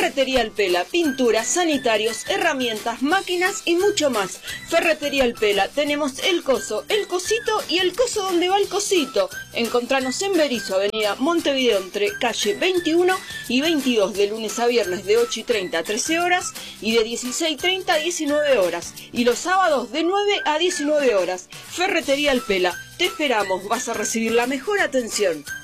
Ferretería El Pela, pinturas, sanitarios, herramientas, máquinas y mucho más. Ferretería El Pela, tenemos el coso, el cosito y el coso donde va el cosito. Encontranos en Berizo, avenida Montevideo, entre calle 21 y 22, de lunes a viernes de 8:30 a 13 horas y de 16:30 a 19 horas. Y los sábados de 9 a 19 horas. Ferretería El Pela, te esperamos, vas a recibir la mejor atención.